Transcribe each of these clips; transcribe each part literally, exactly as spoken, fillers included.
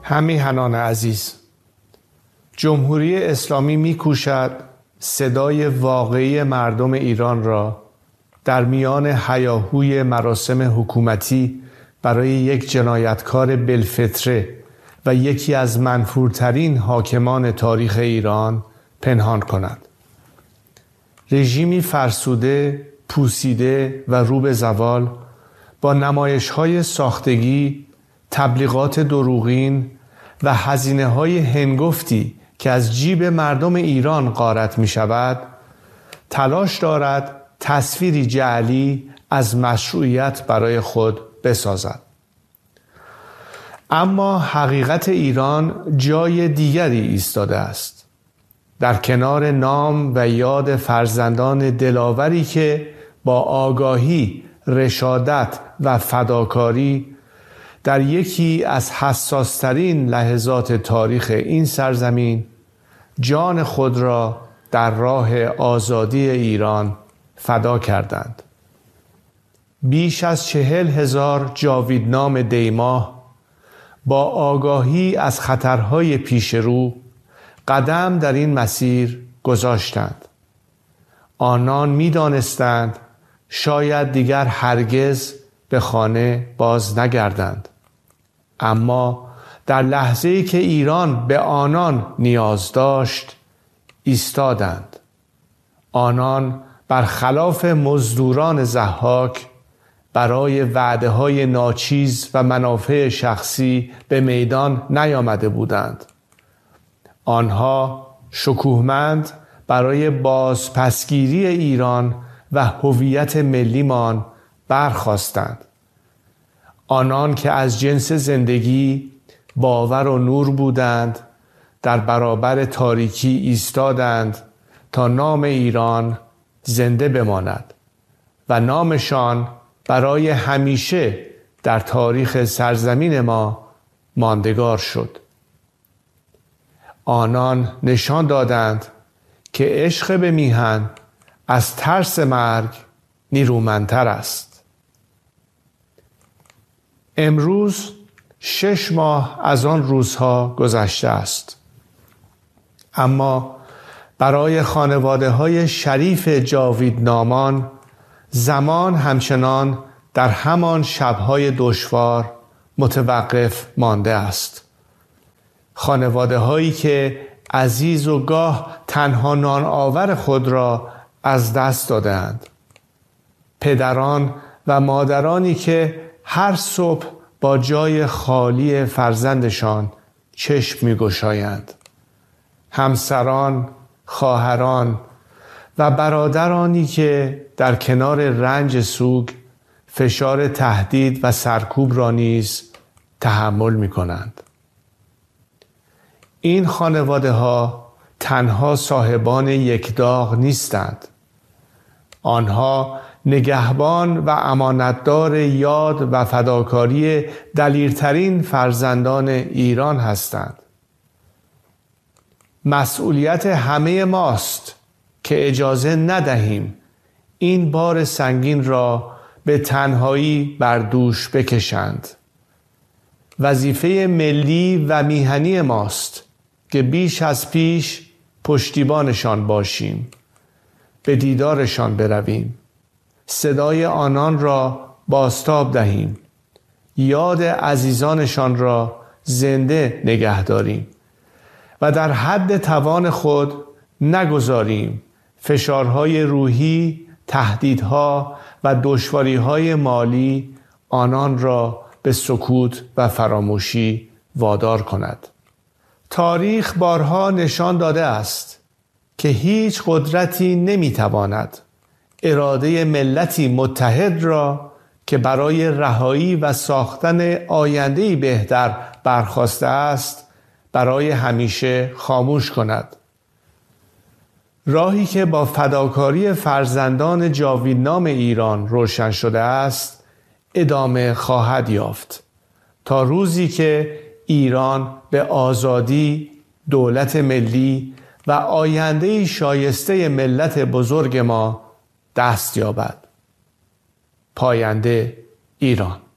همیهنان عزیز، جمهوری اسلامی می‌کوشد صدای واقعی مردم ایران را در میان هیاهوی مراسم حکومتی برای یک جنایتکار بالفطره و یکی از منفورترین حاکمان تاریخ ایران پنهان کند. رژیمی فرسوده، پوسیده و رو به زوال با نمایش‌های ساختگی، تبلیغات دروغین و هزینه‌های هنگفتی که از جیب مردم ایران غارت می‌شود، تلاش دارد تصویری جعلی از مشروعیت برای خود بسازد. اما حقیقت ایران جای دیگری ایستاده است. در کنار نام و یاد فرزندان دلاوری که با آگاهی، رشادت و فداکاری در یکی از حساس‌ترین لحظات تاریخ این سرزمین جان خود را در راه آزادی ایران فدا کردند. بیش از چهل هزار جاویدنام دیماه با آگاهی از خطرهای پیش رو قدم در این مسیر گذاشتند. آنان می دانستند شاید دیگر هرگز به خانه باز نگردند. اما در لحظه‌ای که ایران به آنان نیاز داشت ایستادند. آنان برخلاف مزدوران ضحاک برای وعده‌های ناچیز و منافع شخصی به میدان نیامده بودند. آنها شکوهمند برای بازپسگیری ایران و هویت ملیمان برخاستند. آنان که از جنس زندگی باور و نور بودند در برابر تاریکی ایستادند تا نام ایران زنده بماند و نامشان برای همیشه در تاریخ سرزمین ما ماندگار شد. آنان نشان دادند که عشق به میهن از ترس مرگ نیرومندتر است. امروز شش ماه از آن روزها گذشته است. اما برای خانواده‌های شریف جاویدنامان زمان همچنان در همان شب‌های دشوار متوقف مانده است. خانواده‌هایی که عزیز و گاه تنها نان آور خود را از دست دادند. پدران و مادرانی که هر صبح با جای خالی فرزندشان چشم می‌گشایند. همسران، خواهران و برادرانی که در کنار رنج سوگ فشار تهدید و سرکوب را نیز تحمل می‌کنند. این خانواده‌ها تنها صاحبان یک داغ نیستند. آنها نگهبان و امانتدار یاد و فداکاری دلیرترین فرزندان ایران هستند. مسئولیت همه ماست که اجازه ندهیم این بار سنگین را به تنهایی بر دوش بکشند. وظیفه ملی و میهنی ماست که بیش از پیش پشتیبانشان باشیم، به دیدارشان برویم، صدای آنان را بازتاب دهیم، یاد عزیزانشان را زنده نگه داریم و در حد توان خود نگذاریم فشارهای روحی، تهدیدها و دشواریهای مالی آنان را به سکوت و فراموشی وادار کند. تاریخ بارها نشان داده است که هیچ قدرتی نمیتواند اراده ملتی متحد را که برای رهایی و ساختن آینده‌ای بهتر برخاسته است برای همیشه خاموش کند. راهی که با فداکاری فرزندان جاویدنام ایران روشن شده است ادامه خواهد یافت تا روزی که ایران به آزادی، دولت ملی و آینده‌ای شایسته ملت بزرگ ما دست یابد. پاینده ایران.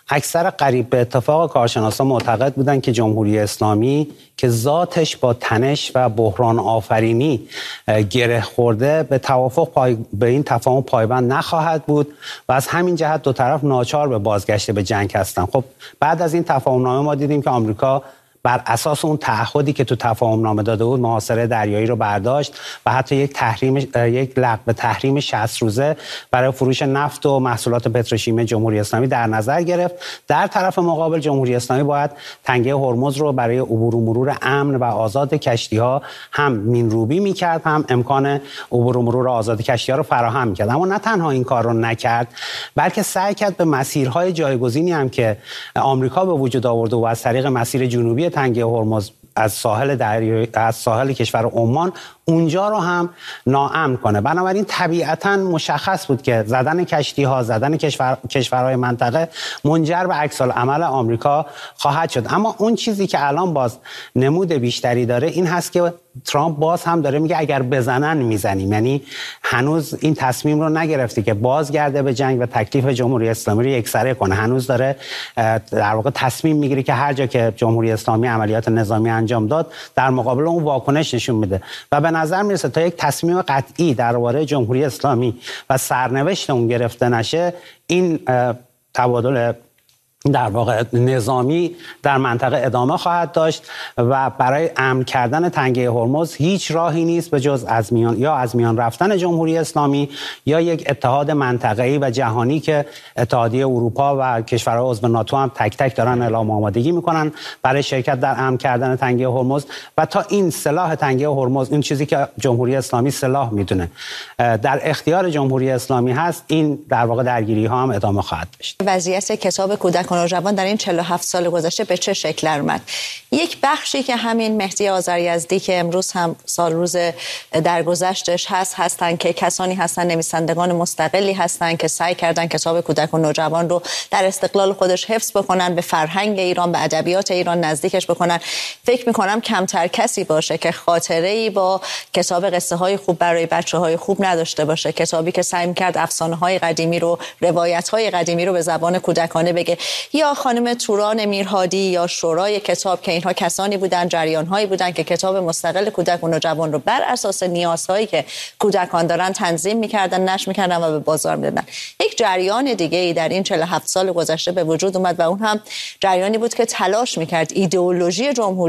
اکثر قریب به اتفاق کارشناسان معتقد بودند که جمهوری اسلامی که ذاتش با تنش و بحران آفرینی گره خورده به توافق پای... به این تفاهم پایبند نخواهد بود و از همین جهت دو طرف ناچار به بازگشت به جنگ هستند. خب بعد از این تفاهمنامه ما دیدیم که آمریکا بر اساس اون تعهدی که تو تفاهم نامه داده بود محاصره دریایی رو برداشت و حتی یک تحریم یک لغو تحریم شصت روزه برای فروش نفت و محصولات پتروشیمی جمهوری اسلامی در نظر گرفت. در طرف مقابل جمهوری اسلامی باید تنگه هرمز رو برای عبور و مرور امن و آزاد کشتی‌ها هم مینروبی می‌کرد، هم امکان عبور و مرور آزاد کشتی‌ها رو فراهم می‌کرد. اما نه تنها این کار رو نکرد، بلکه سعی کرد به مسیرهای جایگزینی هم که آمریکا به وجود آورده و از طریق مسیر جنوبی تنگه هرمز از ساحل دریایی از ساحل کشور عمان اونجا رو هم ناامن کنه. بنابراین طبیعتاً مشخص بود که زدن کشتی‌ها، زدن کشور کشورهای منطقه منجر به عکس‌العمل آمریکا خواهد شد. اما اون چیزی که الان باز نمود بیشتری داره این هست که ترامپ باز هم داره میگه اگر بزنن میزنیم، یعنی هنوز این تصمیم رو نگرفته که بازگرده به جنگ و تکلیف جمهوری اسلامی رو یکسره کنه. هنوز داره در واقع تصمیم میگیره که هر جا که جمهوری اسلامی عملیات نظامی انجام داد در مقابل اون واکنش نشون میده و به نظر میرسه تا یک تصمیم قطعی درباره جمهوری اسلامی و سرنوشت اون گرفته نشه این تبادل در واقع نظامی در منطقه ادامه خواهد داشت و برای امن کردن تنگه هرمز هیچ راهی نیست به جز از میان یا از میان رفتن جمهوری اسلامی یا یک اتحاد منطقه‌ای و جهانی که اتحادیه اروپا و کشورهای عضو ناتو هم تک تک دارن اعلام آمادگی میکنن برای شرکت در امن کردن تنگه هرمز و تا این سلاح تنگه هرمز، این چیزی که جمهوری اسلامی سلاح میدونه، در اختیار جمهوری اسلامی هست، این در واقع درگیری ها هم ادامه خواهد داشت. وضعیت کتاب کودکان نوجوان در این چهل و هفت سال گذشته به چه شکل اومد؟ یک بخشی که همین مهدی آذریزدی که امروز هم سال روز درگذشتش هست هستن که کسانی هستن، نویسندگان مستقلی هستن که سعی کردن کتاب کودکان نوجوان رو در استقلال خودش حفظ بکنن، به فرهنگ ایران، به ادبیات ایران نزدیکش بکنن. فکر میکنم کمتر کسی باشه که خاطره‌ای با کتاب قصه های خوب برای بچه‌های خوب نداشته باشه، کتابی که سعی می‌کرد افسانه‌های قدیمی رو، روایت‌های قدیمی رو به زبان کودکانه بگه. یا خانم توران میرهادی یا شورای کتاب که اینها کسانی بودن، جریان‌هایی بودن که کتاب مستقل کودک و نوجوان رو بر اساس نیازهایی که کودکان دارن تنظیم می‌کردن، نشر می‌کردن و به بازار می‌دادن. یک جریان دیگه‌ای در این چهل و هفت سال گذشته به وجود اومد و اون هم جریانی بود که تلاش می‌کرد ایدئولوژی جمهوری